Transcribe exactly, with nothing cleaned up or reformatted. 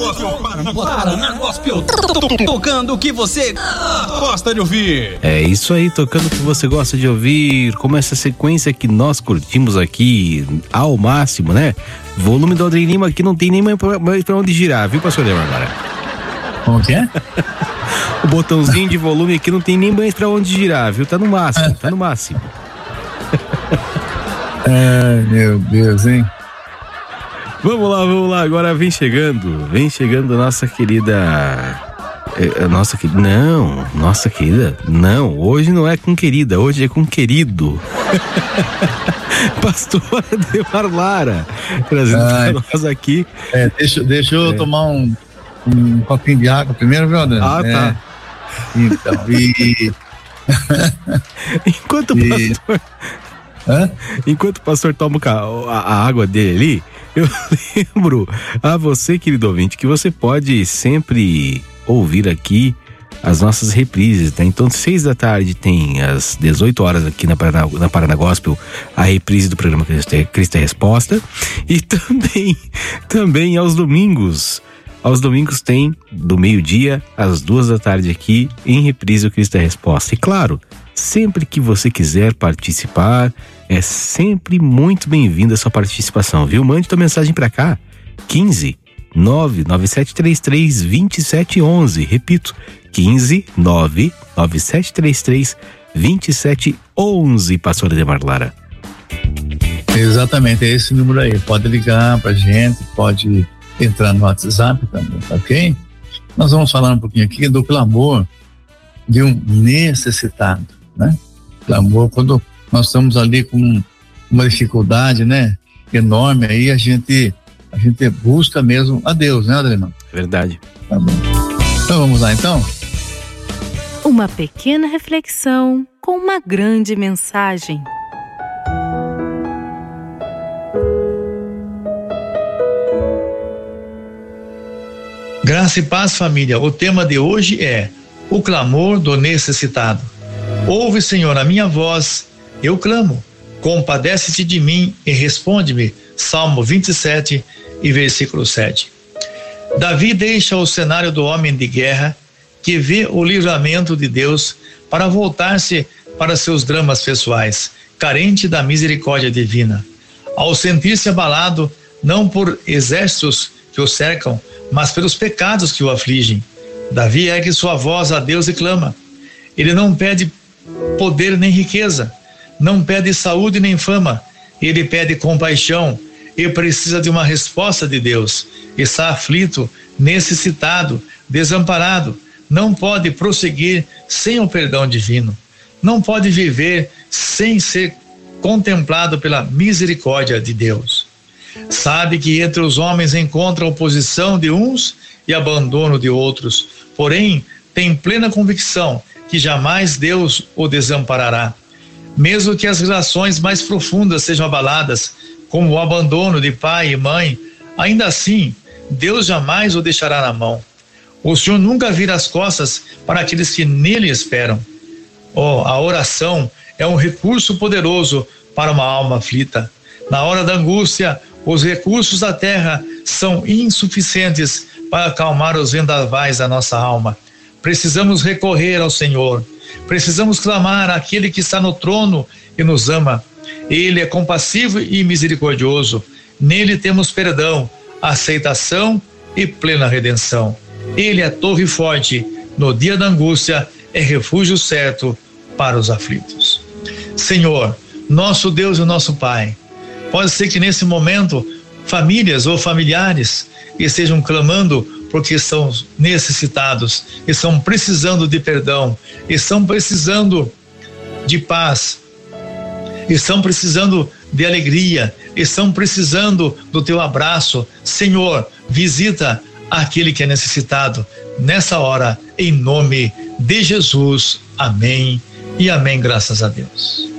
Paraná Gospel, tocando o que você gosta de ouvir. É isso aí, tocando o que você gosta de ouvir, como essa sequência que nós curtimos aqui ao máximo, né? Volume do Aldrin Lima aqui não tem nem mais pra, mais pra onde girar, viu, pastor Lema, agora? Como que é? O botãozinho de volume aqui não tem nem mais pra onde girar, viu? Tá no máximo, tá no máximo. Ai, meu Deus, hein? Vamos lá, vamos lá, agora vem chegando, vem chegando a nossa querida, a nossa querida, não, nossa querida, não, hoje não é com querida, hoje é com querido, Pastor Ademar Lara, trazendo para nós aqui. É, deixa, deixa eu é. tomar um, um copinho de água primeiro, viu, Ademar? Ah, é. tá. Então, e... Enquanto o pastor... Hã? Enquanto o pastor toma a, a água dele ali, eu lembro a você, querido ouvinte, que você pode sempre ouvir aqui as nossas reprises, né? Então, seis da tarde tem às dezoito horas aqui na Paraná, na Paraná Gospel, a reprise do programa Cristo é, Cristo é Resposta. E também, também aos domingos, aos domingos tem do meio-dia às duas da tarde aqui em reprise o Cristo é Resposta. E claro, sempre que você quiser participar, é sempre muito bem-vinda a sua participação, viu? Mande tua mensagem pra cá, quinze, nove nove sete três três, dois sete um um, repito, quinze, nove nove sete três três, dois sete um um, pastor Ademar Lara. Exatamente, é esse número aí, pode ligar pra gente, pode entrar no WhatsApp também, ok? Nós vamos falar um pouquinho aqui do clamor de um necessitado, né? Clamor, quando nós estamos ali com uma dificuldade, né, enorme, aí a gente a gente busca mesmo a Deus, né, Adriano? Verdade. Tá bom. Então vamos lá, então. Uma pequena reflexão com uma grande mensagem. Graça e paz, família. O tema de hoje é o clamor do necessitado. Ouve, Senhor, a minha voz, eu clamo. Compadece-te de mim e responde-me. Salmo vinte e sete e versículo sete. Davi deixa o cenário do homem de guerra que vê o livramento de Deus para voltar-se para seus dramas pessoais, carente da misericórdia divina. Ao sentir-se abalado, não por exércitos que o cercam, mas pelos pecados que o afligem, Davi ergue sua voz a Deus e clama. Ele não pede poder nem riqueza, não pede saúde nem fama, ele pede compaixão e precisa de uma resposta de Deus. Está aflito, necessitado, desamparado, não pode prosseguir sem o perdão divino, não pode viver sem ser contemplado pela misericórdia de Deus. Sabe que entre os homens encontra oposição de uns e abandono de outros, porém tem plena convicção que jamais Deus o desamparará. Mesmo que as relações mais profundas sejam abaladas, como o abandono de pai e mãe, ainda assim, Deus jamais o deixará na mão. O Senhor nunca vira as costas para aqueles que nele esperam. Oh, a oração é um recurso poderoso para uma alma aflita. Na hora da angústia, os recursos da terra são insuficientes para acalmar os vendavais da nossa alma. Precisamos recorrer ao Senhor. Precisamos clamar àquele que está no trono e nos ama. Ele é compassivo e misericordioso. Nele temos perdão, aceitação e plena redenção. Ele é torre forte. No dia da angústia, é refúgio certo para os aflitos. Senhor, nosso Deus e nosso Pai, pode ser que nesse momento famílias ou familiares estejam clamando porque estão necessitados, estão precisando de perdão, estão precisando de paz, estão precisando de alegria, estão precisando do teu abraço. Senhor, visita aquele que é necessitado nessa hora, em nome de Jesus. Amém e amém, graças a Deus.